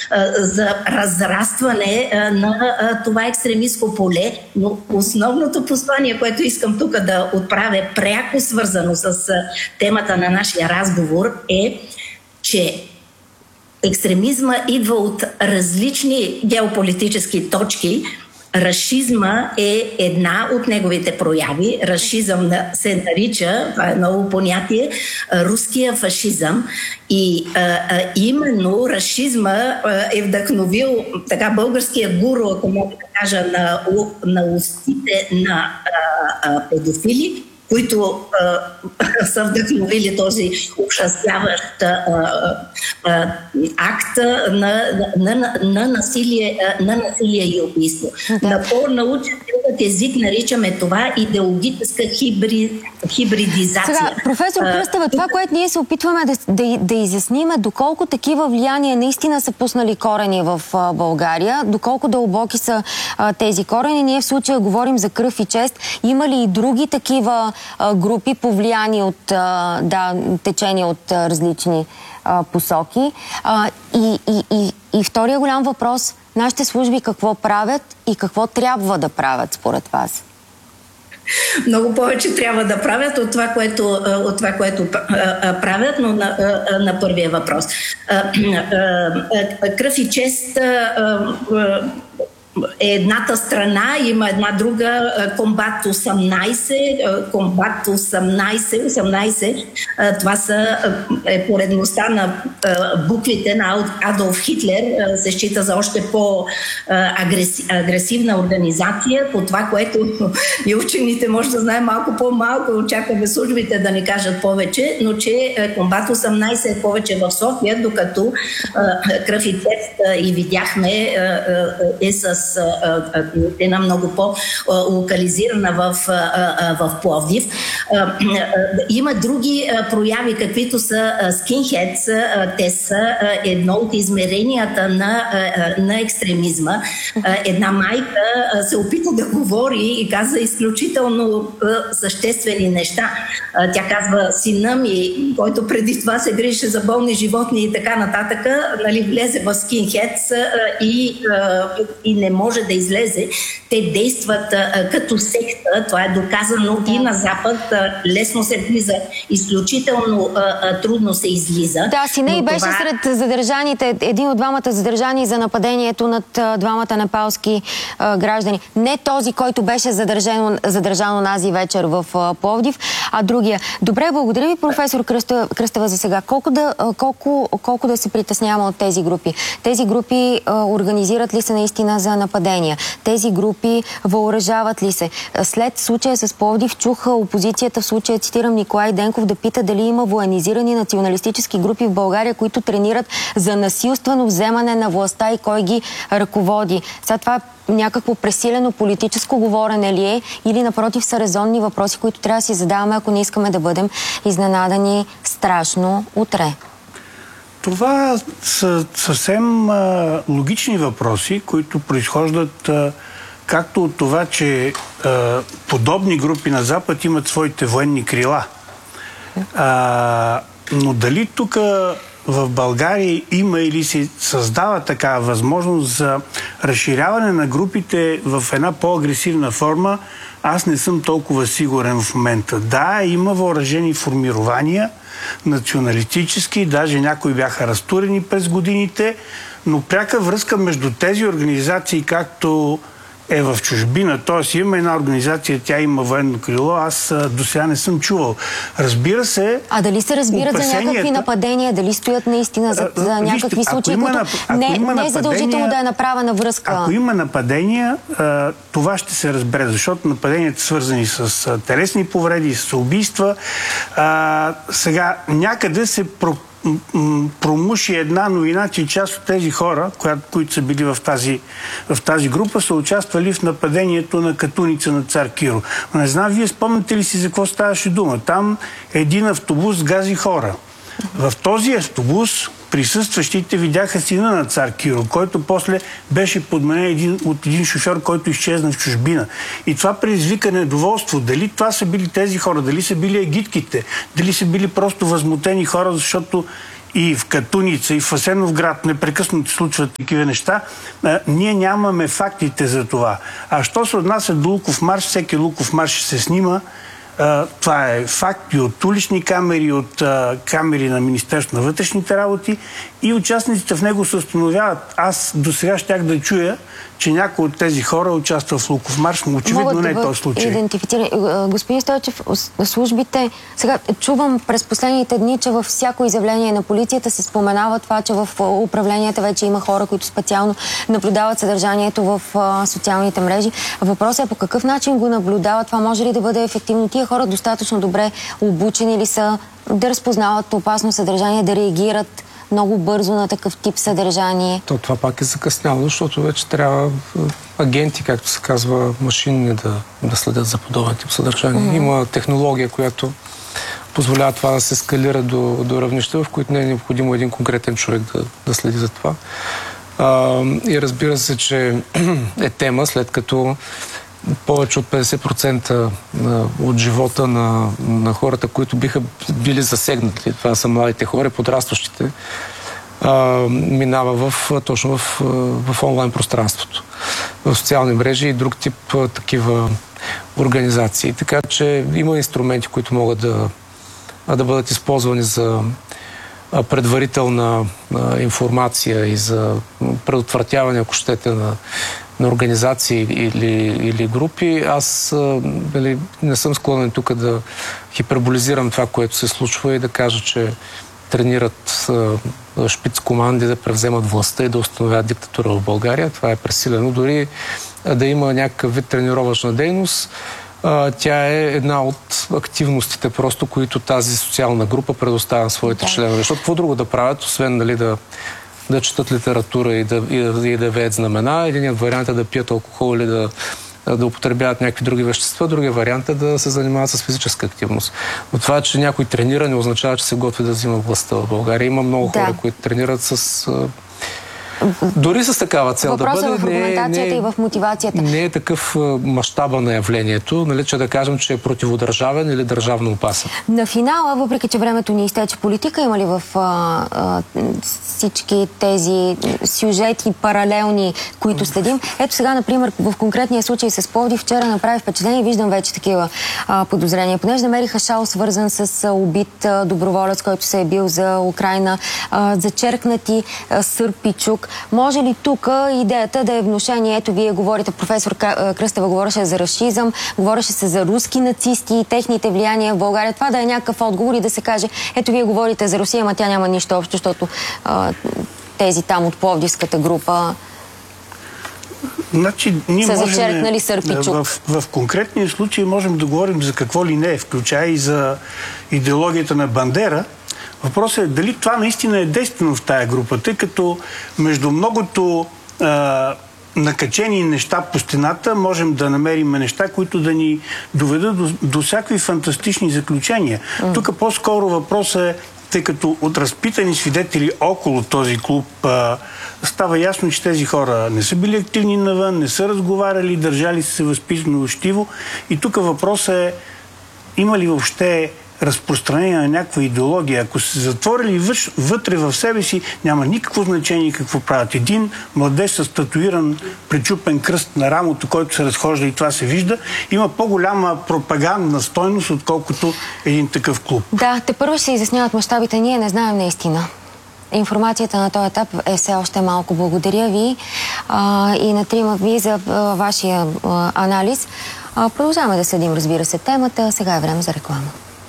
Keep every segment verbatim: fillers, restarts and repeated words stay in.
за разрастване на това екстремистско поле, но основното послание, което искам тук да отправя, пряко свързано с темата на нашия разговор, е, че екстремизма идва от различни геополитически точки. Рашизма е една от неговите прояви. Рашизъм се нарича, това е ново понятие, руския фашизъм. И а, а, именно рашизма а, е вдъхновил така българския гуру, ако мога да кажа, на, на устите на а, а, педофили, които а, са вдъхновили този ужасяващ акт на, на, на, на, насилие, на насилие и убийство. Да. На по-научен език наричаме това идеологическа хибрид, хибридизация. Сега, професор Кръстева, това, което ние се опитваме да, да, да изясниме, доколко такива влияния наистина са пуснали корени в а, България, доколко дълбоки са а, тези корени. Ние в случая говорим за кръв и чест. Има ли и други такива а, групи, повлияни от а, да, течения от а, различни а, посоки? А, и, и, и, и втория голям въпрос: нашите служби какво правят и какво трябва да правят според вас? Много повече трябва да правят от това, което, от това, което правят, но на, на първия въпрос. Кръв и чест е едната страна, има една друга, Комбат осемнайсет, Комбат осемнайсет, осемнайсет, това са е поредността на буквите на Адолф Хитлер, се счита за още по-агресивна организация, по това, което и учените може да знаем малко по-малко, очакваме службите да ни кажат повече, но че Комбат осемнайсет е повече в София, докато Кръв и чест и видяхме е с една много по-локализирана в, в Пловдив. Има други прояви, каквито са скинхедс. Те са едно от измеренията на, на екстремизма. Една майка се опита да говори и каза изключително съществени неща. Тя казва: сина ми, който преди това се грижеше за болни животни и така нататък, нали, влезе в скинхедс и, и не може да излезе. Те действат а, като секта, това е доказано да. И на Запад, а, лесно се влиза, изключително а, а, трудно се излиза. Да, сина и беше това... сред задържаните, един от двамата задържани за нападението над а, двамата непалски а, граждани. Не този, който беше задържан, задържан онази вечер в а, Пловдив, а другия. Добре, благодаря ви, професор Кръстева, Кръстева за сега. Колко да, а, колко, колко да се притесняваме от тези групи? Тези групи а, организират ли се наистина за нападения? Тези групи въоръжават ли се? След случая с Пловдив чуха опозицията, в случая цитирам Николай Денков, да пита дали има военизирани националистически групи в България, които тренират за насилствено вземане на властта и кой ги ръководи. Сега това някакво пресилено политическо говорене ли е, или напротив са резонни въпроси, които трябва да си задаваме, ако не искаме да бъдем изненадани страшно утре? Това са съвсем а, логични въпроси, които произхождат а, както от това, че а, подобни групи на Запад имат своите военни крила. А, но дали тук в България има или се създава такава възможност за разширяване на групите в една по-агресивна форма, аз не съм толкова сигурен в момента. Да, има въоръжени формирования, националистически, даже някои бяха разтурени през годините, но пряка връзка между тези организации, както е в чужбина, т.е. има една организация, тя има военно крило, аз до сега не съм чувал. Разбира се... А дали се разбират за някакви нападения, дали стоят наистина за, за а, някакви вижте, случаи, които не, не е задължително да е направена връзка? Ако има нападения, това ще се разбере, защото нападенията свързани с телесни повреди, с убийства. А, сега, някъде се про промуши една новина, че част от тези хора, които са били в тази, в тази група, са участвали в нападението на Катуница на Цар Киро. Но не знам, вие спомняте ли си за какво ставаше дума? Там един автобус гази хора. В този автобус присъстващите видяха сина на Цар Киро, който после беше подменен един, от един шофьор, който изчезна в чужбина. И това предизвика недоволство. Дали това са били тези хора, дали са били агитките, дали са били просто възмутени хора, защото и в Катуница, и в Асеновград непрекъснато случват такива неща, а, ние нямаме фактите за това. А що се отнася до Луковмарш, всеки Луковмарш ще се снима. Uh, това е факт и от улични камери, от uh, камери на Министерството на вътрешните работи и участниците в него се установяват. Аз до сега щях да чуя, че някой от тези хора участва в Луковмарш, но очевидно не е този случай. Идентифицирани. Господин Стойчев, службите, сега чувам през последните дни, че във всяко изявление на полицията се споменава това, че в управленията вече има хора, които специално наблюдават съдържанието в социалните мрежи. Въпросът е по какъв начин го наблюдават, това може ли да бъде ефективно? Тия хора достатъчно добре обучени ли са да разпознават опасно съдържание, да реагират много бързо на такъв тип съдържание? То това пак е закъсняло, защото вече трябва агенти, както се казва, машини да, да следят за подобен тип съдържание. Mm-hmm. Има технология, която позволява това да се скалира до, до равнища, в които не е необходимо един конкретен човек да, да следи за това. А, и разбира се, че е тема, след като повече от петдесет процента от живота на, на хората, които биха били засегнати, това са младите хора, подрастващите, а, минава в, точно в, в онлайн пространството, в социални мрежи и друг тип а, такива организации. Така че има инструменти, които могат да, да бъдат използвани за предварителна а, информация и за предотвратяване, ако щете, на на организации или, или групи. Аз нали, не съм склонен тук да хиперболизирам това, което се случва и да кажа, че тренират шпиц команди да превземат властта и да установят диктатура в България. Това е пресилено. Дори да има някакъв вид тренировъчна дейност, тя е една от активностите, просто, които тази социална група предоставя на своите да. членове. Защото какво друго да правят, освен нали, да да четат литература и да, и да, и да веят знамена. Единият вариант е да пият алкохол или да, да употребяват някакви други вещества. Другия вариант е да се занимават с физическа активност. Но това, че някой тренира, не означава, че се готви да взима властта в България. Има много да. хора, които тренират с... Дори с такава цел Въпросът да бъде... в аргументацията не, и в мотивацията. Не е такъв мащаба на явлението, нали, че да кажем, че е противодържавен или държавно опасен. На финала, въпреки че времето ни изтече, политика има ли в а, а, всички тези сюжети паралелни, които следим? Ето сега, например, в конкретния случай с Пловдив вчера направи впечатление, виждам вече такива а, подозрения. Понеже намериха шал, свързан с а, убит а, доброволец, който се е бил за Украйна, а, зачеркнати а, Сърпичук. Може ли тук идеята да е внушение? Ето, вие говорите, професор Кръстева говореше за расизъм, говореше се за руски нацисти и техните влияния в България. Това да е някакъв отговор и да се каже, ето, вие говорите за Русия, ама тя няма нищо общо, защото а, тези там от Пловдивската група значи, ние са можем, зачеркнали Сърпичук. В, в конкретния случай можем да говорим за какво ли не, включая и за идеологията на Бандера. Въпросът е дали това наистина е действено в тая група, тъй като между многото а, накачени неща по стената можем да намерим неща, които да ни доведат до, до всякакви фантастични заключения. Mm. Тук по-скоро въпросът е, тъй като от разпитани свидетели около този клуб а, става ясно, че тези хора не са били активни навън, не са разговаряли, държали се възпитано учтиво. И тук въпросът е, има ли въобще разпространение на някаква идеология. Ако се затворили вътре в себе си, няма никакво значение какво правят. Един младеж с татуиран пречупен кръст на рамото, който се разхожда и това се вижда, има по-голяма пропагандна стойност, отколкото един такъв клуб. Да, те първо ще се изясняват мащабите. Ние не знаем наистина. Информацията на този етап е все още малко. Благодаря ви а, и на трима ви за а, вашия а, анализ. А, продължаваме да следим, разбира се, темата. Сега е време за реклама.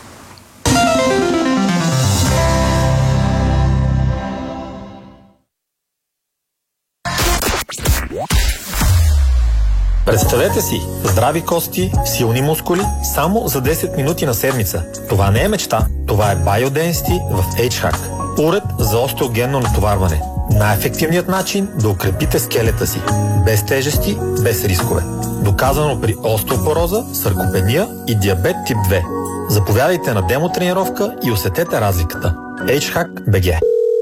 Представете си, здрави кости, силни мускули, само за десет минути на седмица. Това не е мечта, това е Biodensity в H-Hack. Уред за остеогенно натоварване. Най-ефективният начин да укрепите скелета си. Без тежести, без рискове. Доказано при остеопороза, саркопения и диабет тип две. Заповядайте на демо тренировка и усетете разликата. H-Hack би джи.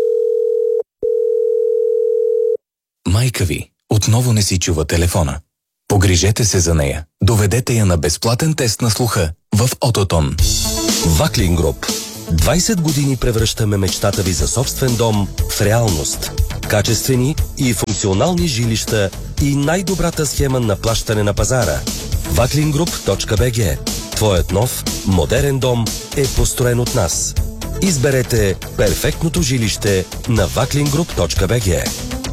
Майка ви отново не си чува телефона. Погрижете се за нея. Доведете я на безплатен тест на слуха в Ототон. Ваклин Груп. двайсет години превръщаме мечтата ви за собствен дом в реалност. Качествени и функционални жилища и най-добрата схема на плащане на пазара. ваклингруп точка би джи. Твоят нов, модерен дом е построен от нас. Изберете перфектното жилище на ваклингруп точка би джи.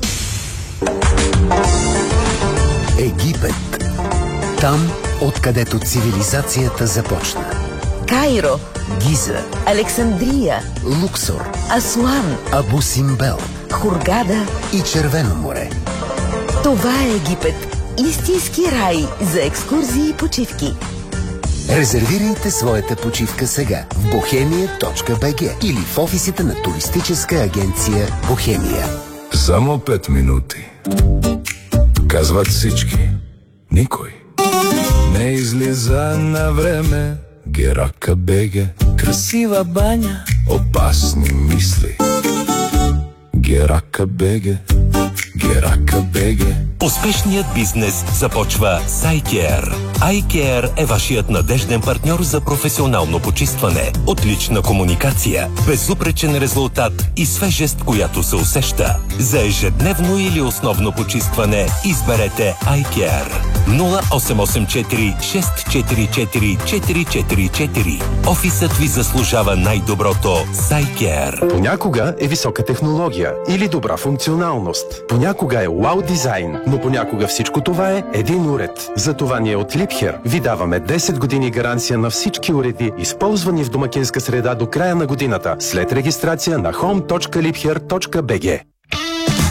Египет. Там, откъдето цивилизацията започна. Кайро, Гиза, Александрия, Луксор, Асуан, Абу Симбел Хургада и Червено море. Това е Египет. Истински рай за екскурзии и почивки. Резервирайте своята почивка сега в бохемия точка би джи или в офисите на туристическа агенция Бохемия. Само пет минути. Казват всички. Никой не излиза на време. Герака беге. Красива баня. Опасни мисли. Герака беге. Герака беге. Успешният бизнес започва с iCare. iCare е вашият надежден партньор за професионално почистване, отлична комуникация, безупречен резултат и свежест, която се усеща. За ежедневно или основно почистване изберете iCare. нула осем осем четири шест четири четири четири четири четири. Офисът ви заслужава най-доброто с iCare. Понякога е висока технология или добра функционалност. Понякога е вау дизайн, но понякога всичко това е един уред. Затова ние от Liebherr ви даваме десет години гаранция на всички уреди, използвани в домакинска среда до края на годината, след регистрация на хоум точка liebherr точка би джи.